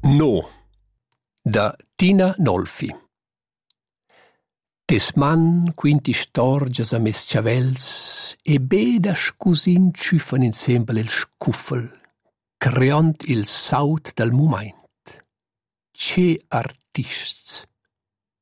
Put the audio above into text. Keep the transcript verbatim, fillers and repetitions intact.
No, da Tina Nolfi. Des man quinti storgias a mes chavels e beda scusin ciuffan insembel il scuffel, creont il saut dal mumaint. Ce artists!